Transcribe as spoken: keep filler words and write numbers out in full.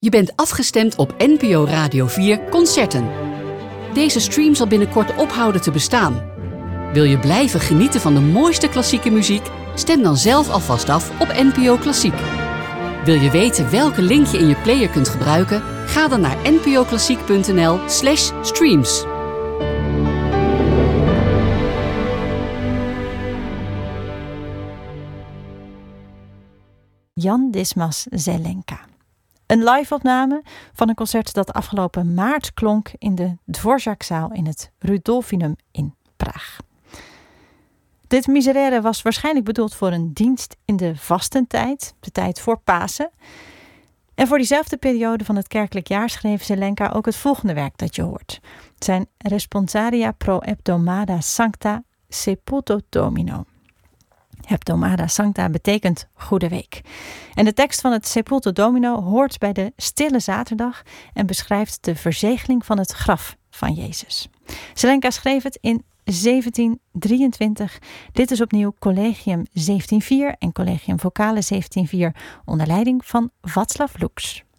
Je bent afgestemd op N P O Radio vier Concerten. Deze stream zal binnenkort ophouden te bestaan. Wil je blijven genieten van de mooiste klassieke muziek? Stem dan zelf alvast af op N P O Klassiek. Wil je weten welke link je in je player kunt gebruiken? Ga dan naar npoklassiek.nl slash streams. Jan Dismas Zelenka. Een live-opname van een concert dat afgelopen maart klonk in de Dvorakzaal in het Rudolfinum in Praag. Dit miserere was waarschijnlijk bedoeld voor een dienst in de vastentijd, de tijd voor Pasen. En voor diezelfde periode van het kerkelijk jaar schreef Zelenka ook het volgende werk dat je hoort. Zijn Responsaria pro hebdomada sancta sepulto domino. Hebdomada sancta betekent goede week. En de tekst van het Sepulto Domino hoort bij de Stille Zaterdag en beschrijft de verzegeling van het graf van Jezus. Zelenka schreef het in zeventien drieëntwintig. Dit is opnieuw Collegium zeventien vier en Collegium Vocale zeventien vier onder leiding van Václav Lux.